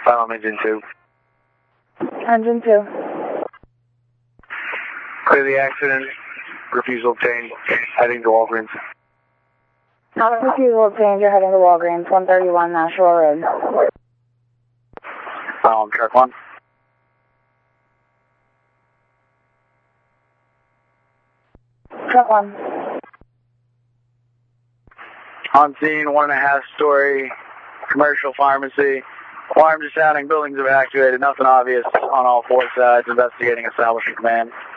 Engine 2. Engine 2. Clear the accident. Refusal obtained. Heading to Walgreens. Refusal obtained. You're heading to Walgreens, 131 Nashville Road. Truck 1. Truck 1. On scene, 1.5-story commercial pharmacy. Alarms are sounding, buildings evacuated, nothing obvious on all four sides. Investigating establishing command.